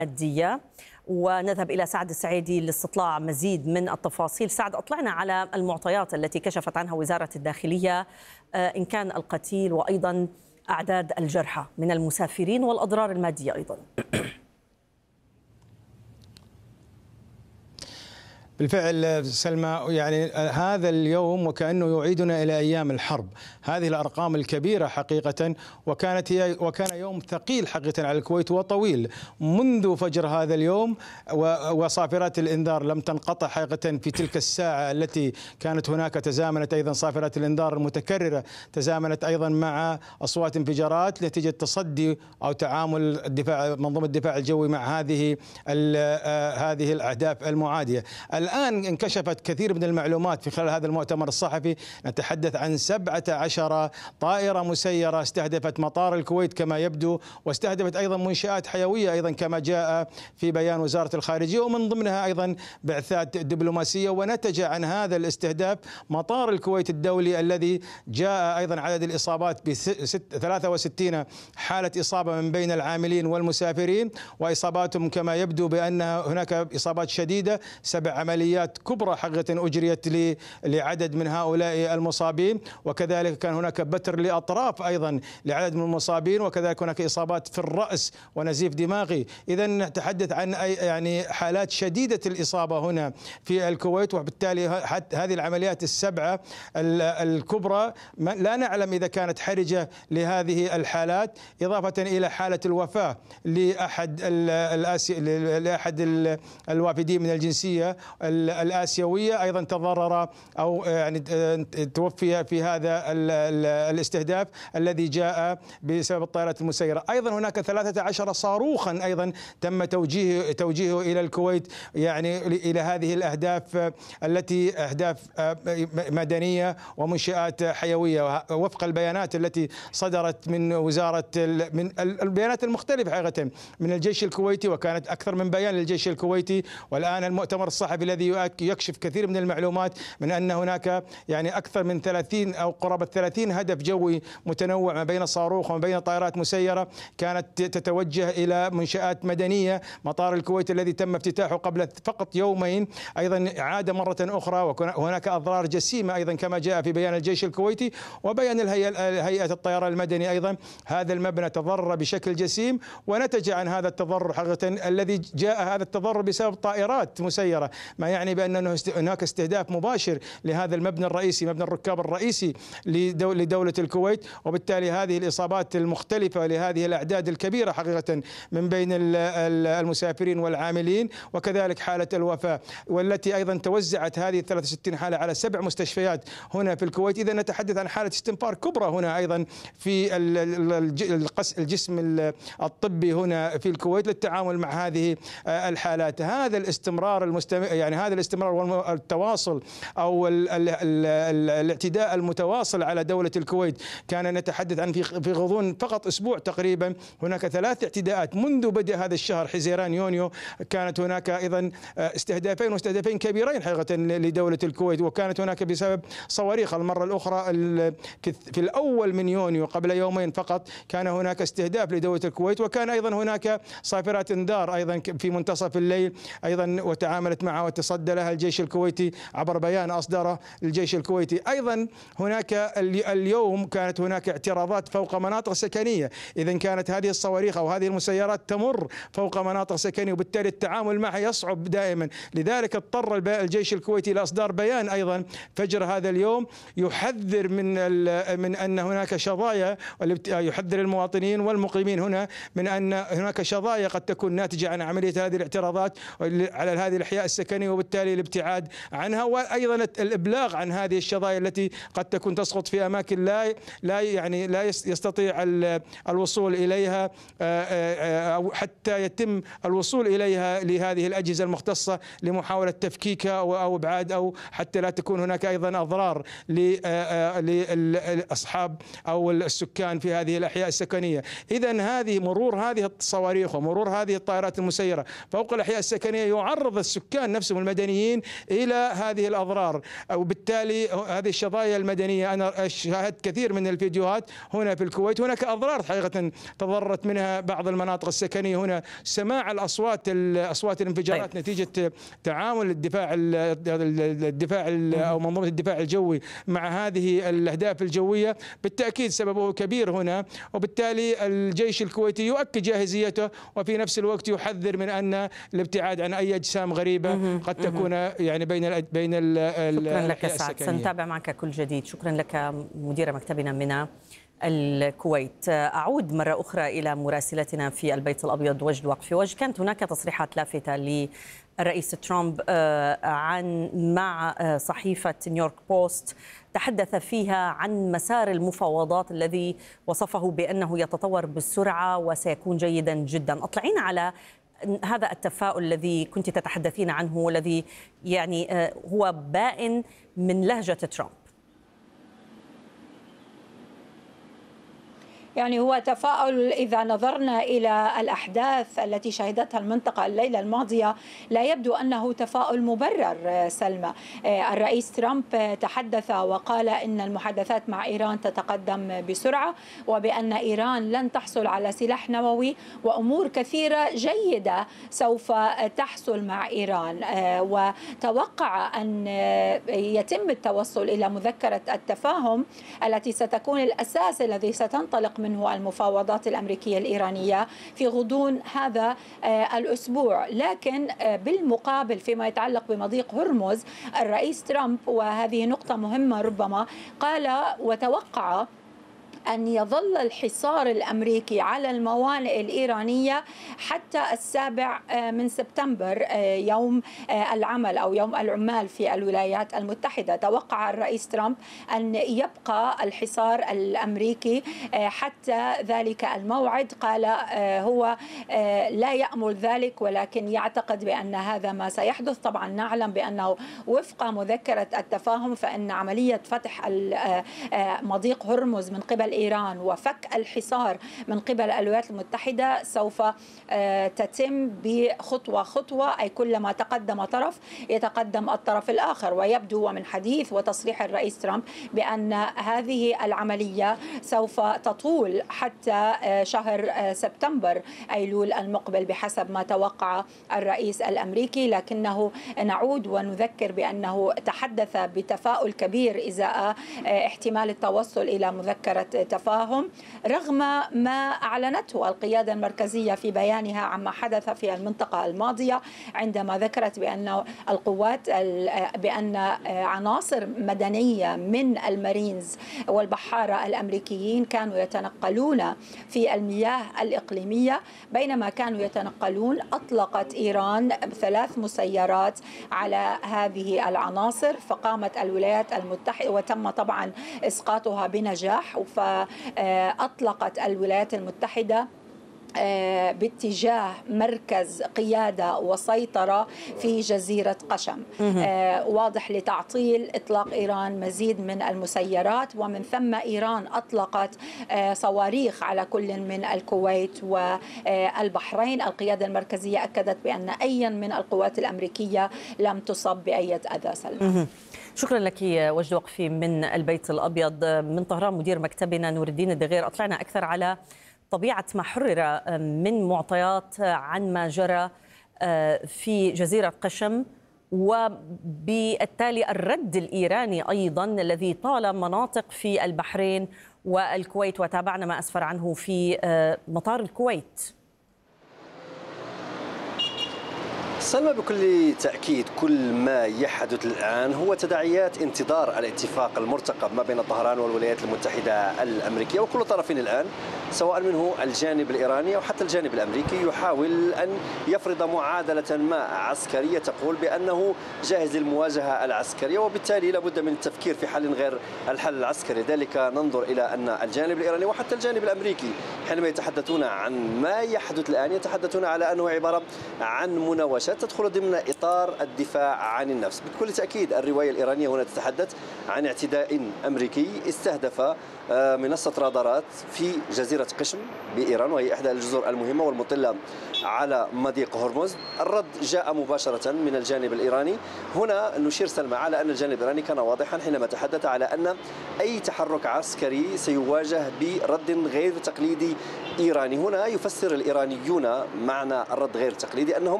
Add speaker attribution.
Speaker 1: المادية. ونذهب إلى سعد السعيدي لاستطلاع مزيد من التفاصيل. سعد، أطلعنا على المعطيات التي كشفت عنها وزارة الداخلية، إن كان القتيل وأيضا أعداد الجرحى من المسافرين والأضرار المادية أيضا.
Speaker 2: بالفعل سلمى، يعني هذا اليوم وكأنه يعيدنا إلى أيام الحرب. هذه الأرقام الكبيرة حقيقة، وكان يوم ثقيل حقيقة على الكويت وطويل منذ فجر هذا اليوم، وصافرات الإنذار لم تنقطع حقيقة في تلك الساعة التي كانت هناك. تزامنت أيضا صافرات الإنذار المتكررة، تزامنت أيضا مع أصوات انفجارات نتيجة تصدي أو تعامل منظومة الدفاع الجوي مع هذه الأهداف المعادية. الآن انكشفت كثير من المعلومات في خلال هذا المؤتمر الصحفي. نتحدث عن 17 طائرة مسيرة استهدفت مطار الكويت كما يبدو، واستهدفت أيضا منشآت حيوية أيضا كما جاء في بيان وزارة الخارجية، ومن ضمنها أيضا بعثات دبلوماسية. ونتج عن هذا الاستهداف مطار الكويت الدولي الذي جاء أيضا عدد الإصابات ب 63 حالة إصابة من بين العاملين والمسافرين، وإصاباتهم كما يبدو بأن هناك إصابات شديدة. 7 عمليات كبرى حقيقة أجريت لعدد من هؤلاء المصابين، وكذلك كان هناك بتر لأطراف أيضا لعدد من المصابين، وكذلك هناك إصابات في الرأس ونزيف دماغي. إذا نتحدث عن يعني حالات شديدة الإصابة هنا في الكويت، وبالتالي هذه العمليات السبعة الكبرى لا نعلم إذا كانت حرجة لهذه الحالات، إضافة إلى حالة الوفاة لأحد الوافدين من الجنسية الآسيوية، أيضا تضرر أو يعني توفي في هذا الاستهداف الذي جاء بسبب الطائرات المسيرة. أيضا هناك 13 صاروخا أيضا تم توجيهه إلى الكويت، يعني إلى هذه الأهداف التي أهداف مدنية ومنشآت حيوية، وفق البيانات التي صدرت من وزارة من البيانات المختلفة حقيقة من الجيش الكويتي، وكانت أكثر من بيان للجيش الكويتي. والآن المؤتمر الصحفي الذي يكشف كثير من المعلومات من أن هناك يعني أكثر من 30 أو قرابة 30 هدف جوي متنوع ما بين صاروخ وما بين طائرات مسيرة كانت تتوجه إلى منشآت مدنية. مطار الكويت الذي تم افتتاحه قبل فقط يومين أيضا عاد مرة أخرى، وهناك أضرار جسيمة أيضا كما جاء في بيان الجيش الكويتي وبيان هيئة الطيران المدني. أيضا هذا المبنى تضرر بشكل جسيم، ونتج عن هذا التضرر حقيقة الذي جاء هذا التضرر بسبب طائرات مسيرة، ما يعني بأن هناك استهداف مباشر لهذا المبنى الرئيسي، مبنى الركاب الرئيسي لدولة الكويت. وبالتالي هذه الإصابات المختلفة لهذه الأعداد الكبيرة حقيقة من بين المسافرين والعاملين، وكذلك حالة الوفاة، والتي أيضا توزعت هذه 63 حالة على 7 مستشفيات هنا في الكويت. إذا نتحدث عن حالة استنفار كبرى هنا أيضا في الجسم الطبي هنا في الكويت للتعامل مع هذه الحالات. هذا الاستمرار يعني هذا الاستمرار والتواصل أو الاعتداء المتواصل على دولة الكويت كان نتحدث عن في غضون فقط أسبوع تقريبا هناك 3 اعتداءات منذ بدء هذا الشهر حزيران يونيو. كانت هناك أيضا استهدافين كبيرين حقيقة لدولة الكويت، وكانت هناك بسبب صواريخ. المرة الأخرى في الأول من يونيو قبل يومين فقط كان هناك استهداف لدولة الكويت، وكان أيضا هناك صافرات إنذار أيضا في منتصف الليل أيضا، وتعاملت معها وتصدى لها الجيش الكويتي عبر بيان أصدره الجيش الكويتي. أيضا هناك اليوم كانت هناك اعتراضات فوق مناطق سكنية. إذا كانت هذه الصواريخ أو هذه المسيرات تمر فوق مناطق سكنية، وبالتالي التعامل معها يصعب دائما. لذلك اضطر الجيش الكويتي إلى إصدار بيان أيضا فجر هذا اليوم يحذر من أن هناك شظايا، يحذر المواطنين والمقيمين هنا من أن هناك شظايا قد تكون ناتجة عن عملية هذه الاعتراضات على هذه الأحياء السكنية، وبالتالي الابتعاد عنها، وأيضا الإبلاغ عن هذه الشظايا التي قد تكون تسقط في أماكن لا يستطيع الوصول إليها أو حتى يتم الوصول إليها لهذه الأجهزة المختصة لمحاولة تفكيكها أو إبعاد، أو حتى لا تكون هناك أيضا أضرار لأصحاب أو السكان في هذه الأحياء السكنية. إذا مرور هذه الصواريخ ومرور هذه الطائرات المسيرة فوق الأحياء السكنية يعرض السكان نفسهم المدنيين إلى هذه الأضرار. وبالتالي هذه الشظايا المدنية أنا شاهدت كثير من الفيديوهات هنا في الكويت. هناك أضرار حقيقة تضررت منها بعض المناطق السكنية. هنا سماع أصوات الانفجارات نتيجة تعامل الدفاع أو منظومة الدفاع الجوي مع هذه الأهداف الجوية بالتأكيد سببه كبير هنا. وبالتالي الجيش الكويتي يؤكد جاهزيته وفي نفس الوقت يحذر من أن الابتعاد عن أي أجسام غريبة قد تكون يعني بين
Speaker 1: شكرا لك سعد، سنتابع معك كل جديد. شكرا لك مدير مكتبنا من الكويت. أعود مرة أخرى إلى مراسلتنا في البيت الأبيض وجد وقفي. وجد، كانت هناك تصريحات لافتة للرئيس ترامب مع صحيفة نيويورك بوست تحدث فيها عن مسار المفاوضات الذي وصفه بأنه يتطور بسرعة وسيكون جيدا جدا. أطلعينا على هذا التفاؤل الذي كنت تتحدثين عنه والذي يعني هو بائن من لهجة ترامب.
Speaker 3: يعني هو تفاؤل إذا نظرنا إلى الأحداث التي شهدتها المنطقة الليلة الماضية، لا يبدو أنه تفاؤل مبرر. سلمى، الرئيس ترامب تحدث وقال إن المحادثات مع إيران تتقدم بسرعة وبأن إيران لن تحصل على سلاح نووي وأمور كثيرة جيدة سوف تحصل مع إيران. وتوقع أن يتم التوصل إلى مذكرة التفاهم التي ستكون الأساس الذي ستنطلق منه المفاوضات الأمريكية الإيرانية في غضون هذا الأسبوع. لكن بالمقابل فيما يتعلق بمضيق هرمز، الرئيس ترامب، وهذه نقطة مهمة ربما، قال وتوقع أن يظل الحصار الأمريكي على الموانئ الإيرانية حتى 7 سبتمبر، يوم العمل أو يوم العمال في الولايات المتحدة. توقع الرئيس ترامب أن يبقى الحصار الأمريكي حتى ذلك الموعد. قال هو لا يأمل ذلك ولكن يعتقد بأن هذا ما سيحدث. طبعا نعلم بأنه وفق مذكرة التفاهم فإن عملية فتح مضيق هرمز من قبل إيران وفك الحصار من قبل الولايات المتحدة سوف تتم بخطوة خطوة، أي كلما تقدم طرف يتقدم الطرف الآخر. ويبدو ومن حديث وتصريح الرئيس ترامب بأن هذه العملية سوف تطول حتى شهر سبتمبر أيلول المقبل بحسب ما توقع الرئيس الأمريكي. لكنه نعود ونذكر بأنه تحدث بتفاؤل كبير إزاء احتمال التوصل إلى مذكرة تفاهم رغم ما أعلنته القيادة المركزية في بيانها عما حدث في المنطقة الماضية، عندما ذكرت بأن القوات بأن عناصر مدنية من المارينز والبحارة الأمريكيين كانوا يتنقلون في المياه الإقليمية. بينما كانوا يتنقلون أطلقت إيران 3 مسيرات على هذه العناصر، فقامت الولايات المتحدة وتم طبعا إسقاطها بنجاح. فأطلقت الولايات المتحدة باتجاه مركز قيادة وسيطرة في جزيرة قشم، واضح لتعطيل إطلاق إيران مزيد من المسيرات. ومن ثم إيران أطلقت صواريخ على كل من الكويت والبحرين. القيادة المركزية أكدت بأن أي من القوات الأمريكية لم تصب بأي أذى. سلمى،
Speaker 1: شكرا لك وجد وقفي من البيت الأبيض. من طهران مدير مكتبنا نور الدين الدغير، أطلعنا أكثر على طبيعة ما حرر من معطيات عن ما جرى في جزيرة قشم وبالتالي الرد الإيراني أيضا الذي طال مناطق في البحرين والكويت، وتابعنا ما أسفر عنه في مطار الكويت.
Speaker 4: سلمى، بكل تأكيد كل ما يحدث الآن هو تداعيات انتظار الاتفاق المرتقب ما بين طهران والولايات المتحدة الأمريكية، وكل طرف الآن سواء منه الجانب الإيراني أو حتى الجانب الأمريكي يحاول أن يفرض معادلة ما عسكرية تقول بأنه جاهز للمواجهة العسكرية، وبالتالي لابد من التفكير في حل غير الحل العسكري. ذلك ننظر إلى أن الجانب الإيراني وحتى الجانب الأمريكي حينما يتحدثون عن ما يحدث الآن يتحدثون على أنه عبارة عن مناوشات تدخل ضمن إطار الدفاع عن النفس. بكل تأكيد الرواية الإيرانية هنا تتحدث عن اعتداء أمريكي استهدف منصة رادارات في جزيرة جزيرة قشم بإيران، وهي إحدى الجزر المهمة والمطلة على مضيق هرمز. الرد جاء مباشرة من الجانب الإيراني. هنا نشير سلمى على أن الجانب الإيراني كان واضحا حينما تحدث على أن أي تحرك عسكري سيواجه برد غير تقليدي إيراني. هنا يفسر الإيرانيون معنى الرد غير التقليدي أنهم